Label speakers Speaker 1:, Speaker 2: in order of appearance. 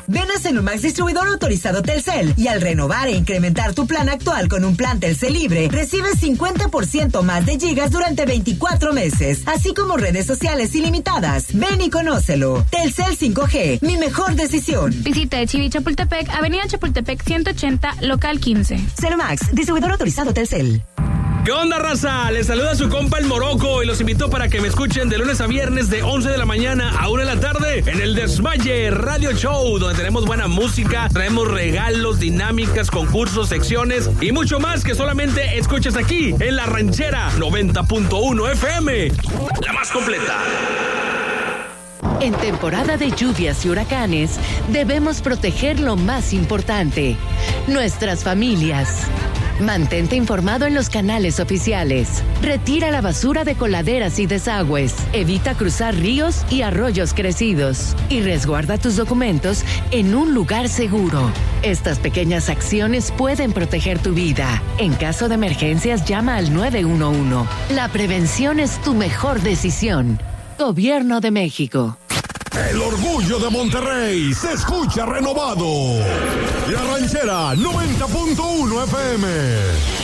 Speaker 1: Ven a Celumax, distribuidor autorizado Telcel, y al renovar e incrementar tu plan actual con un plan Telcel libre, recibes 50% más de gigas durante 24 meses, así como redes sociales ilimitadas. Ven y conócelo. Telcel 5G, mi mejor decisión.
Speaker 2: Visita Chivi Chapultepec, Avenida Chapultepec 180, local 15.
Speaker 1: Celumax, distribuidor autorizado Telcel.
Speaker 3: ¿Qué onda, raza? Les saluda su compa el Moroco y los invito para que me escuchen de lunes a viernes de 11 de la mañana a 1 de la tarde en el Desmaye Radio Show, donde tenemos buena música, traemos regalos, dinámicas, concursos, secciones y mucho más que solamente escuchas aquí en La Ranchera 90.1 FM, la más completa.
Speaker 4: En temporada de lluvias y huracanes, debemos proteger lo más importante, nuestras familias. Mantente informado en los canales oficiales. Retira la basura de coladeras y desagües. Evita cruzar ríos y arroyos crecidos. Y resguarda tus documentos en un lugar seguro. Estas pequeñas acciones pueden proteger tu vida. En caso de emergencias, llama al 911. La prevención es tu mejor decisión. Gobierno de México.
Speaker 5: El orgullo de Monterrey se escucha renovado. La Ranchera 90.1 FM.